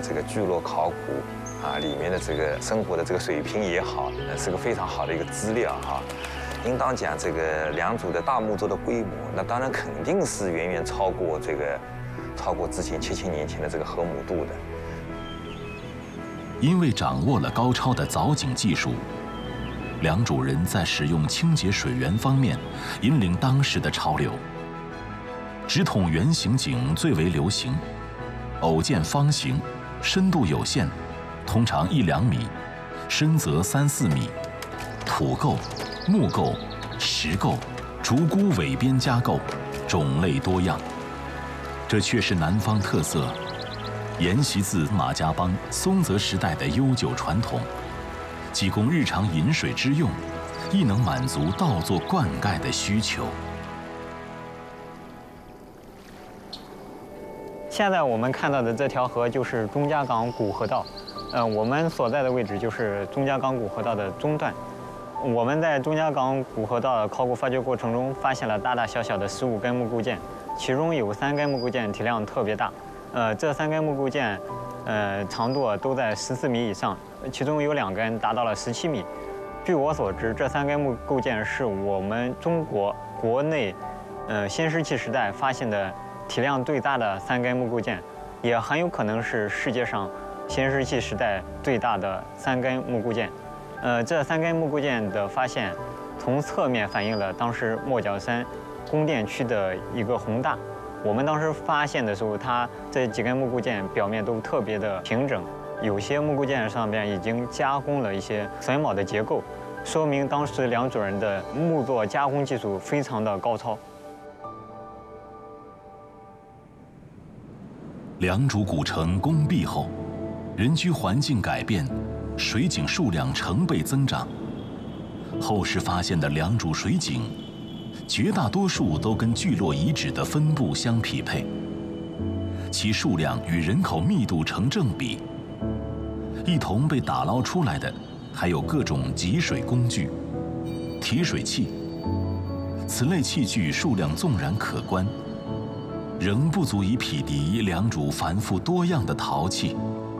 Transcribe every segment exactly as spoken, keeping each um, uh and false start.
这个聚落考古啊，里面的这个生活的这个水平也好，呃，是个非常好的一个资料哈。应当讲，这个良渚的大木舟的规模，那当然肯定是远远超过这个，超过之前七千年前的这个河姆渡的。 因为掌握了高超的凿井技术，良渚人在使用清洁水源方面引领当时的潮流。直筒圆形井最为流行，偶见方形，深度有限，通常一两米，深则三四米，土构、木构、石构、竹箍尾边加构，种类多样。这却是南方特色，沿袭自马家浜、松泽时代的悠久传统，既供日常饮水之用，亦能满足稻作灌溉的需求。 现在我们看到的这条河就是钟家港古河道，呃，我们所在的位置就是钟家港古河道的中段。我们在钟家港古河道的考古发掘过程中，发现了大大小小的十五根木构件，其中有三根木构件体量特别大，呃，这三根木构件，呃，长度都在十四米以上，其中有两根达到了十七米。据我所知，这三根木构件是我们中国国内，呃，新石器时代发现的体量最大的三根木构件，也很有可能是世界上新石器时代最大的三根木构件。呃，这三根木构件的发现，从侧面反映了当时莫角山宫殿区的一个宏大。我们当时发现的时候，它这几根木构件表面都特别的平整，有些木构件上面已经加工了一些榫卯的结构，说明当时良渚人的木作加工技术非常的高超。 良渚古城工毕后，人居环境改变，水井数量成倍增长。后世发现的良渚水井，绝大多数都跟聚落遗址的分布相匹配，其数量与人口密度成正比。一同被打捞出来的还有各种集水工具、提水器，此类器具数量纵然可观，仍不足以匹敌良渚繁复多样的陶器。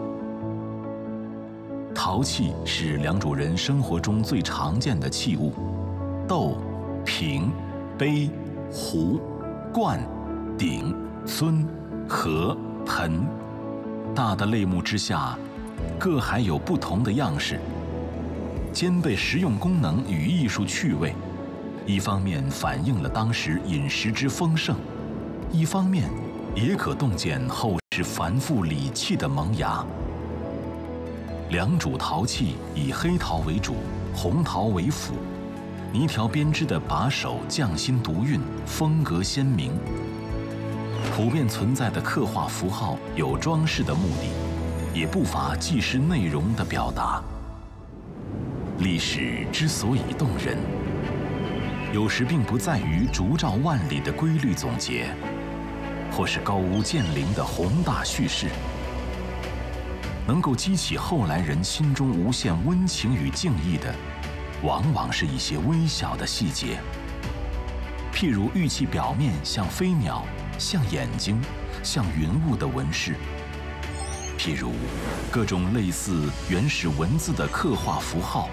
陶器是良渚人生活中最常见的器物，豆、瓶、杯、壶、罐、鼎、樽、盒、盆，大的类目之下，各还有不同的样式，兼备实用功能与艺术趣味。一方面反映了当时饮食之丰盛，一方面也可洞见后世繁复礼器的萌芽。良渚陶器以黑陶为主，红陶为辅，泥条编织的把手匠心独运，风格鲜明。普遍存在的刻画符号有装饰的目的，也不乏纪实内容的表达。历史之所以动人，有时并不在于烛照万里的规律总结，或是高屋建瓴的宏大叙事。能够激起后来人心中无限温情与敬意的，往往是一些微小的细节，譬如玉器表面像飞鸟、像眼睛、像云雾的纹饰，譬如各种类似原始文字的刻画符号。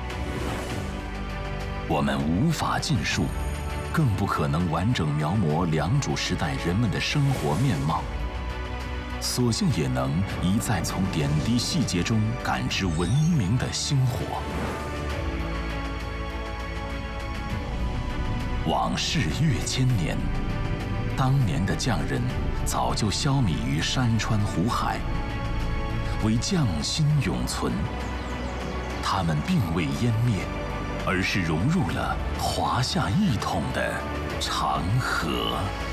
我们无法尽述，更不可能完整描摹良渚时代人们的生活面貌，所幸也能一再从点滴细节中感知文明的星火。往事越千年，当年的匠人早就消弭于山川湖海，唯匠心永存。他们并未湮灭，而是融入了华夏一统的长河。